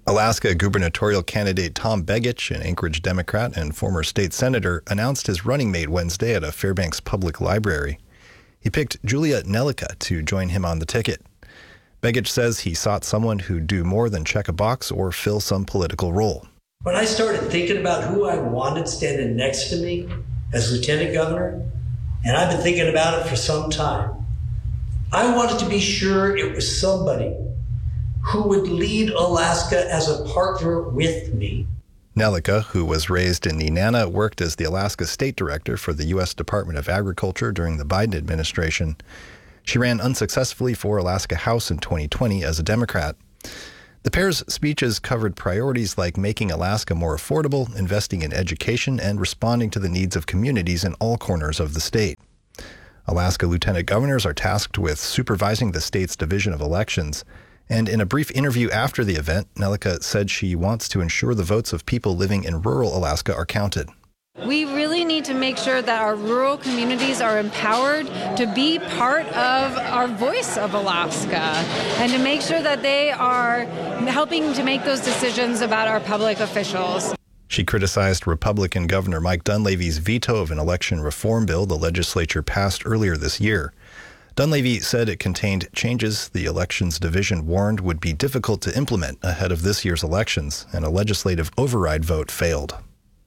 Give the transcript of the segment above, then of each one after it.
Alaska gubernatorial candidate Tom Begich, an Anchorage Democrat and former state senator, announced his running mate Wednesday at a Fairbanks public library. He picked Julia Nelica to join him on the ticket. Begich says he sought someone who'd do more than check a box or fill some political role. When I started thinking about who I wanted standing next to me as lieutenant governor, and I've been thinking about it for some time, I wanted to be sure it was somebody who would lead Alaska as a partner with me. Nelica, who was raised in Nenana, worked as the Alaska State Director for the U.S. Department of Agriculture during the Biden administration. She ran unsuccessfully for Alaska House in 2020 as a Democrat. The pair's speeches covered priorities like making Alaska more affordable, investing in education, and responding to the needs of communities in all corners of the state. Alaska lieutenant governors are tasked with supervising the state's division of elections. And in a brief interview after the event, Nelica said she wants to ensure the votes of people living in rural Alaska are counted. We really need to make sure that our rural communities are empowered to be part of our voice of Alaska and to make sure that they are helping to make those decisions about our public officials. She criticized Republican Governor Mike Dunleavy's veto of an election reform bill the legislature passed earlier this year. Dunleavy said it contained changes the Elections Division warned would be difficult to implement ahead of this year's elections, and a legislative override vote failed.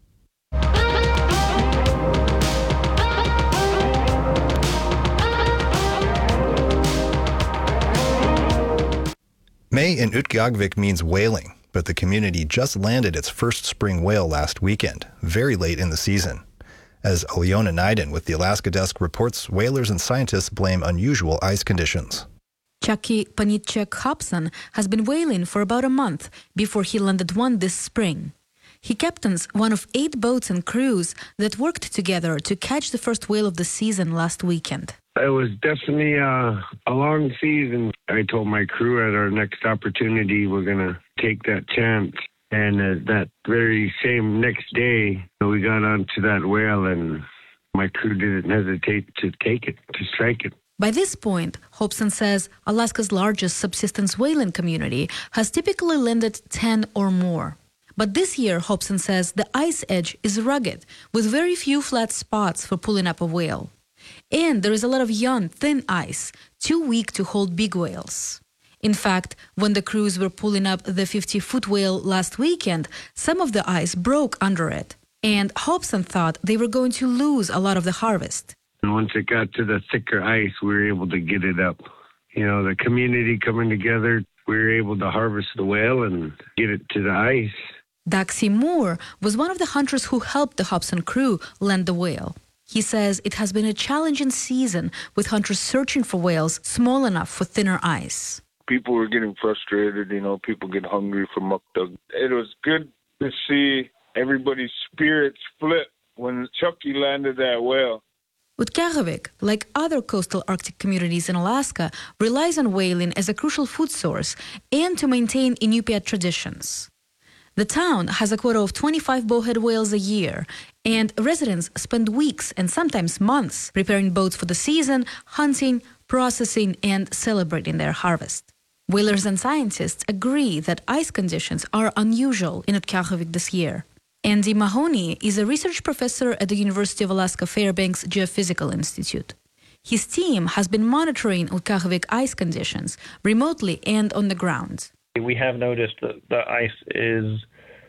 May in Utqiagvik means whaling, but the community just landed its first spring whale last weekend, very late in the season. As Aliona Naiden with the Alaska Desk reports, whalers and scientists blame unusual ice conditions. Chucky Panitchek Hobson has been whaling for about a month before he landed one this spring. He captains one of 8 boats and crews that worked together to catch the first whale of the season last weekend. It was definitely a long season. I told my crew at our next opportunity we're going to take that chance. And that very same next day, we got onto that whale, and my crew didn't hesitate to take it, to strike it. By this point, Hobson says Alaska's largest subsistence whaling community has typically landed 10 or more. But this year, Hobson says the ice edge is rugged, with very few flat spots for pulling up a whale. And there is a lot of young, thin ice, too weak to hold big whales. In fact, when the crews were pulling up the 50-foot whale last weekend, some of the ice broke under it. And Hobson thought they were going to lose a lot of the harvest. And once it got to the thicker ice, we were able to get it up. You know, the community coming together, we were able to harvest the whale and get it to the ice. Daxi Moore was one of the hunters who helped the Hobson crew land the whale. He says it has been a challenging season with hunters searching for whales small enough for thinner ice. People were getting frustrated, people get hungry for mukdug. It was good to see everybody's spirits flip when Chucky landed that whale. Utqiagvik, like other coastal Arctic communities in Alaska, relies on whaling as a crucial food source and to maintain Inupiat traditions. The town has a quota of 25 bowhead whales a year, and residents spend weeks and sometimes months preparing boats for the season, hunting, processing, and celebrating their harvest. Whalers and scientists agree that ice conditions are unusual in Utqiagvik this year. Andy Mahoney is a research professor at the University of Alaska Fairbanks Geophysical Institute. His team has been monitoring Utqiagvik ice conditions remotely and on the ground. We have noticed that the ice is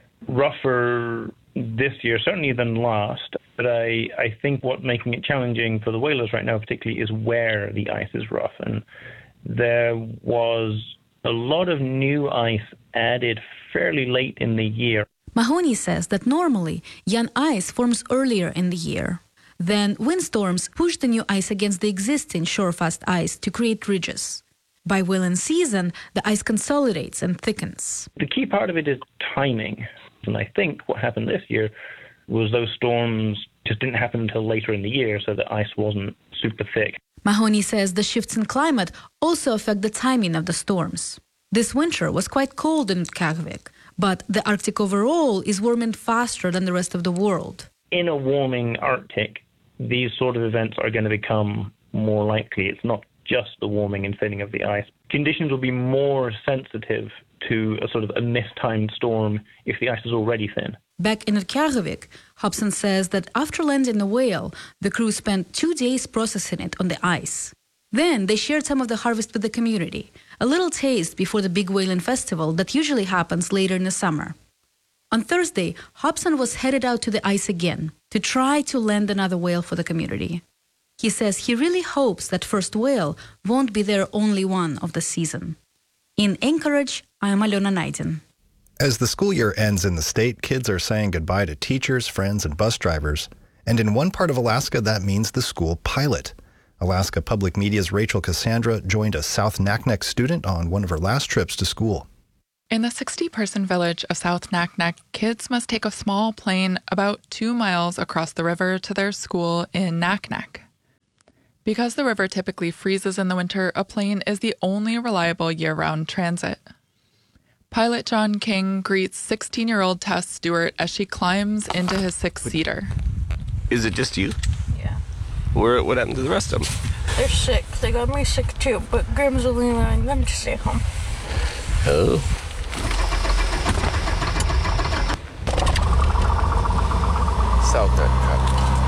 rougher this year, certainly than last. But I think what's making it challenging for the whalers right now particularly is where the ice is rough. And there was a lot of new ice added fairly late in the year. Mahoney says that normally young ice forms earlier in the year. Then windstorms push the new ice against the existing shorefast ice to create ridges. By whaling season, the ice consolidates and thickens. The key part of it is timing. And I think what happened this year was those storms just didn't happen until later in the year, so the ice wasn't super thick. Mahoney says the shifts in climate also affect the timing of the storms. This winter was quite cold in Utqiagvik, but the Arctic overall is warming faster than the rest of the world. In a warming Arctic, these sort of events are going to become more likely. It's not just the warming and thinning of the ice. Conditions will be more sensitive to a mistimed storm if the ice is already thin. Back in Reykjavik, Hobson says that after landing the whale, the crew spent 2 days processing it on the ice. Then they shared some of the harvest with the community, a little taste before the big whaling festival that usually happens later in the summer. On Thursday, Hobson was headed out to the ice again to try to land another whale for the community. He says he really hopes that first whale won't be their only one of the season. In Anchorage, I'm Alona Naidin. As the school year ends in the state, kids are saying goodbye to teachers, friends, and bus drivers. And in one part of Alaska, that means the school pilot. Alaska Public Media's Rachel Cassandra joined a South Naknek student on one of her last trips to school. In the 60-person village of South Naknek, kids must take a small plane about 2 miles across the river to their school in Naknek. Because the river typically freezes in the winter, a plane is the only reliable year-round transit. Pilot John King greets 16-year-old Tess Stewart as she climbs into his 6-seater. Is it just you? Yeah. What happened to the rest of them? They're sick. They got me sick too, but Grimselina and them to stay home. Oh. South Naknek.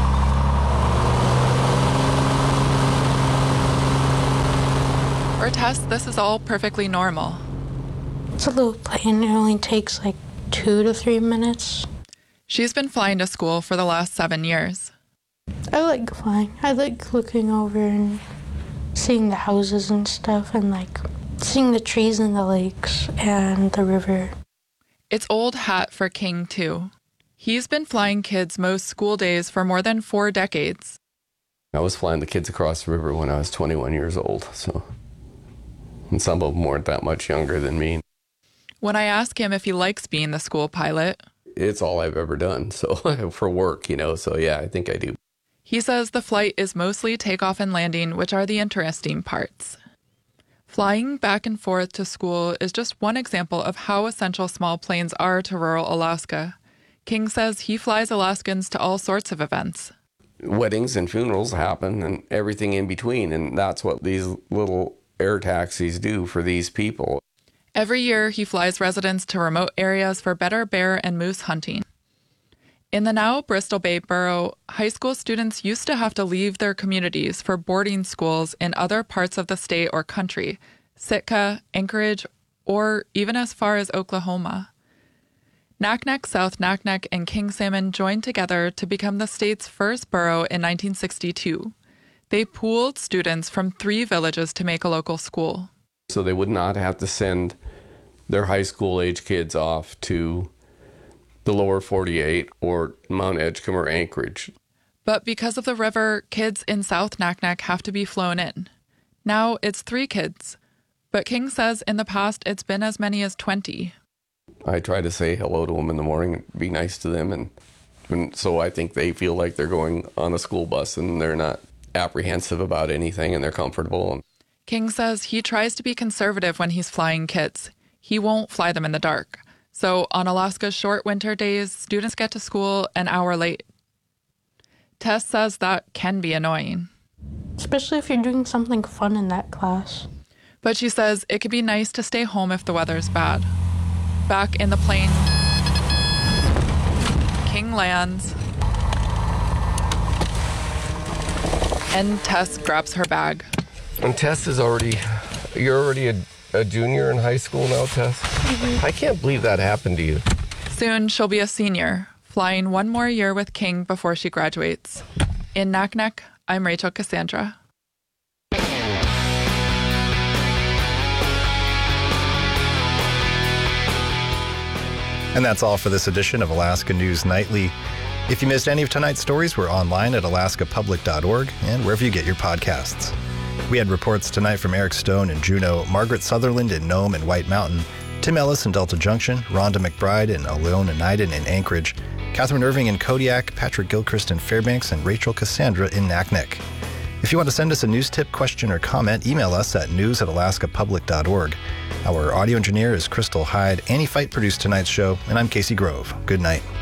For Tess, this is all perfectly normal. It's a little plane. It only takes 2 to 3 minutes. She's been flying to school for the last 7 years. I like flying. I like looking over and seeing the houses and stuff and seeing the trees and the lakes and the river. It's old hat for King, too. He's been flying kids most school days for more than 4 decades. I was flying the kids across the river when I was 21 years old, and some of them weren't that much younger than me. When I ask him if he likes being the school pilot, it's all I've ever done, so for work, so yeah, I think I do. He says the flight is mostly takeoff and landing, which are the interesting parts. Flying back and forth to school is just one example of how essential small planes are to rural Alaska. King says he flies Alaskans to all sorts of events. Weddings and funerals happen and everything in between, and that's what these little air taxis do for these people. Every year, he flies residents to remote areas for better bear and moose hunting. In the now Bristol Bay Borough, high school students used to have to leave their communities for boarding schools in other parts of the state or country, Sitka, Anchorage, or even as far as Oklahoma. Naknek, South Naknek, and King Salmon joined together to become the state's first borough in 1962. They pooled students from 3 villages to make a local school. So they would not have to send their high school age kids off to the lower 48 or Mount Edgecombe or Anchorage. But because of the river, kids in South Naknek have to be flown in. Now it's 3 kids, but King says in the past it's been as many as 20. I try to say hello to them in the morning and be nice to them, and so I think they feel like they're going on a school bus and they're not apprehensive about anything and they're comfortable. King says he tries to be conservative when he's flying kids. He won't fly them in the dark. So on Alaska's short winter days, students get to school an hour late. Tess says that can be annoying. Especially if you're doing something fun in that class. But she says it could be nice to stay home if the weather's bad. Back in the plane, King lands, and Tess grabs her bag. And Tess is you're already a junior in high school now, Tess? Mm-hmm. I can't believe that happened to you. Soon she'll be a senior, flying 1 more year with King before she graduates. In Naknek, I'm Rachel Cassandra. And that's all for this edition of Alaska News Nightly. If you missed any of tonight's stories, we're online at alaskapublic.org and wherever you get your podcasts. We had reports tonight from Eric Stone in Juneau, Margaret Sutherland in Nome and White Mountain, Tim Ellis in Delta Junction, Rhonda McBride and Alona Naidin in Anchorage, Catherine Irving in Kodiak, Patrick Gilchrist in Fairbanks, and Rachel Cassandra in Naknek. If you want to send us a news tip, question, or comment, email us at news@alaskapublic.org. Our audio engineer is Crystal Hyde. Annie Fight produced tonight's show, and I'm Casey Grove. Good night.